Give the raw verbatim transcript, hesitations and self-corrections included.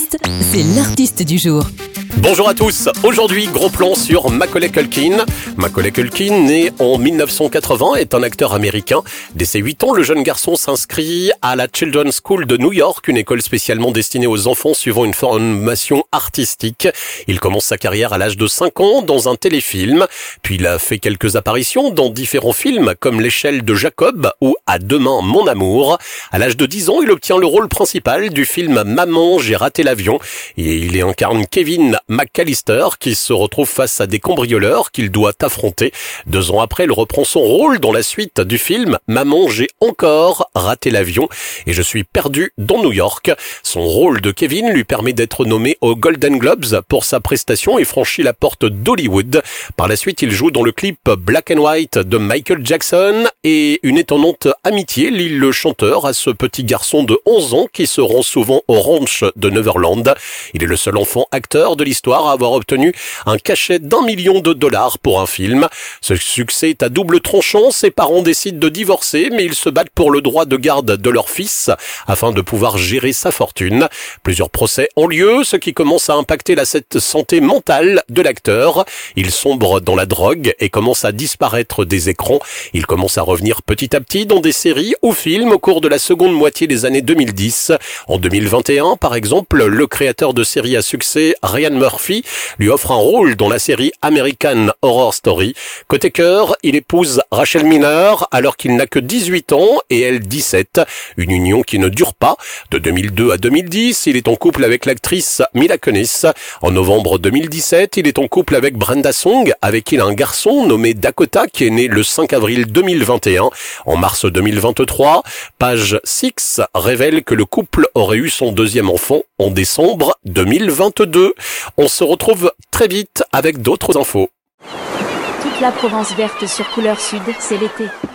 l'artiste, c'est l'artiste du jour. Bonjour à tous, aujourd'hui gros plan sur Macaulay Culkin. Macaulay Culkin, né en mille neuf cent quatre-vingts, est un acteur américain. Dès ses huit ans, le jeune garçon s'inscrit à la Children's School de New York, une école spécialement destinée aux enfants suivant une formation artistique. Il commence sa carrière à l'âge de cinq ans dans un téléfilm, puis il a fait quelques apparitions dans différents films comme L'échelle de Jacob ou À demain mon amour. À l'âge de dix ans, il obtient le rôle principal du film Maman, j'ai raté l'avion et il y incarne Kevin McAllister qui se retrouve face à des cambrioleurs qu'il doit affronter. Deux ans après, il reprend son rôle dans la suite du film Maman, j'ai encore raté l'avion et je suis perdu dans New York. Son rôle de Kevin lui permet d'être nommé aux Golden Globes pour sa prestation et franchit la porte d'Hollywood. Par la suite, il joue dans le clip Black and White de Michael Jackson et une étonnante amitié lie le chanteur à ce petit garçon de onze ans qui se rend souvent au ranch de Neverland. Il est le seul enfant acteur de l'histoire à avoir obtenu un cachet d'un million de dollars pour un film. Ce succès est à double tranchant, ses parents décident de divorcer, mais ils se battent pour le droit de garde de leur fils afin de pouvoir gérer sa fortune. Plusieurs procès ont lieu, ce qui commence à impacter la santé mentale de l'acteur. Il sombre dans la drogue et commence à disparaître des écrans. Il commence à revenir petit à petit dans des séries ou films au cours de la seconde moitié des années deux mille dix. En deux mille vingt et un, par exemple, le créateur de séries à succès, Ryan Murphy, lui offre un rôle dans la série American Horror Story. Côté cœur, il épouse Rachel Miner alors qu'il n'a que dix-huit ans et elle dix-sept. Une union qui ne dure pas. De deux mille deux à deux mille dix, il est en couple avec l'actrice Mila Kunis. En novembre deux mille dix-sept, il est en couple avec Brenda Song, avec qui il a un garçon nommé Dakota qui est né le cinq avril deux mille vingt et un. En mars deux mille vingt-trois, Page six révèle que le couple aurait eu son deuxième enfant en décembre deux mille vingt-deux. On se retrouve très vite avec d'autres infos. Toute la Provence verte sur Couleur Sud, c'est l'été.